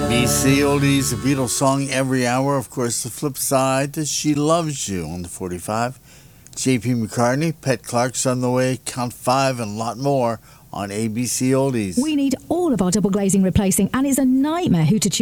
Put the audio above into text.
ABC Oldies, a Beatles song every hour. Of course, the flip side is She Loves You on the 45. J.P. McCartney, Pet Clark's on the way, Count 5, and a lot more on ABC Oldies. We need all of our double glazing replacing, and it's a nightmare who to choose.